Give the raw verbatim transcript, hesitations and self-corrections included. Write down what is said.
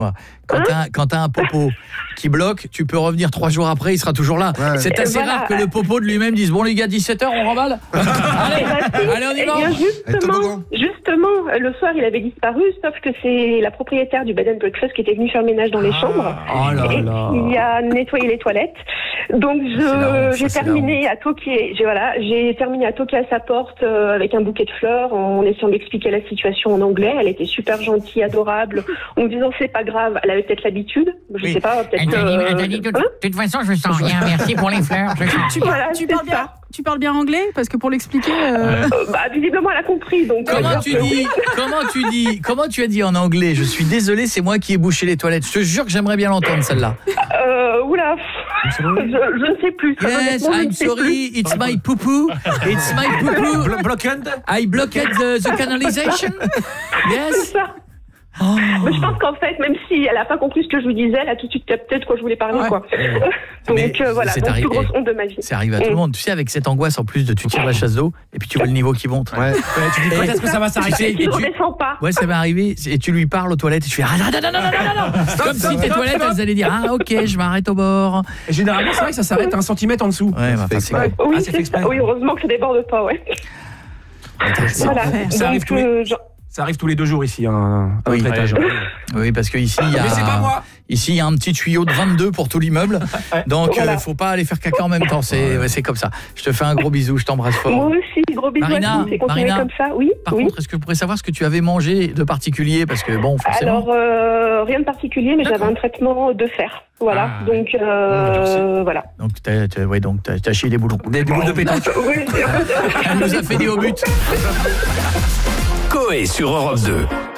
Quand hein t'as, quand t'as un popo qui bloque, tu peux revenir trois jours après, il sera toujours là. Ouais. C'est assez voilà. rare que le popo de lui-même dise bon les gars, dix-sept heures, on remballe. allez, allez, on y va. Bien, justement, justement, le soir, il avait disparu, sauf que c'est la propriétaire du bed and breakfast qui était venue faire le ménage dans les ah, chambres oh là et là. qui a nettoyé les toilettes. Donc je, j'ai ça, terminé à toquer, j'ai voilà, j'ai terminé à toquer à sa porte euh, avec un bouquet de fleurs en essayant d'expliquer la situation en anglais. Elle était super gentille, adorable, en me disant c'est pas grave. Elle avait peut-être l'habitude, je oui. sais pas, peut-être. Anthony, euh... Anthony, de, hein de toute façon, je sens rien. Merci pour les fleurs. Je sens... Tu, voilà, tu parles bien. Tu parles bien anglais parce que pour l'expliquer. Euh... Euh, bah visiblement elle a compris donc. Comment tu dis Comment tu dis Comment tu as dit en anglais? Je suis désolé, c'est moi qui ai bouché les toilettes. Je te jure que j'aimerais bien l'entendre celle-là. Euh, oula, je, je ne sais plus. Yes, I'm sorry, it's my poo-poo. It's my poo-poo. Blocked. I blocked the, the canalization. Yes. C'est ça. Oh. Mais je pense qu'en fait, même si elle n'a pas compris ce que je vous disais, elle a tout de suite capté de quoi je voulais parler, ouais. quoi. donc euh, voilà, donc plus grosse honte de ma vie. C'est arrivé à tout le monde. Tu sais, avec cette angoisse en plus de tu tires la chasse d'eau et puis tu vois le niveau qui monte. Ouais. ouais tu dis peut-être que ça va s'arrêter. Tu ne redescends pas. Ouais, ça m'est arrivé. Et tu lui parles aux toilettes et tu fais ah non non non non non non. C'est comme si tes toilettes elles allaient dire ah ok, je m'arrête au bord. Et généralement c'est vrai que ça s'arrête un centimètre en dessous. Ouais, bah, c'est ouais. Oui, ah, c'est ça. Oui, heureusement que ça déborde pas, ouais. Voilà. Ça arrive tous les Ça arrive tous les deux jours ici, hein, à oui, notre étage. Oui, parce que ici il y a. Mais c'est pas moi. Ici il y a un petit tuyau de vingt-deux pour tout l'immeuble, donc il voilà. euh, faut pas aller faire caca en même temps. C'est, ouais, c'est comme ça. Je te fais un gros bisou, je t'embrasse fort. Moi aussi, gros bisou. Marina, c'est Marina, comme ça, oui. Par oui. contre, est-ce que vous pourrez savoir ce que tu avais mangé de particulier, parce que bon, forcément. Alors euh, rien de particulier, mais D'accord. j'avais un traitement de fer. Voilà, ah, donc euh, oh, voilà. Donc t'as, t'as, ouais, donc t'as, t'as chié des boulons, des, des boules de pétanque. Oui. Elle nous a fait des hauts buts. Coé sur Europe deux.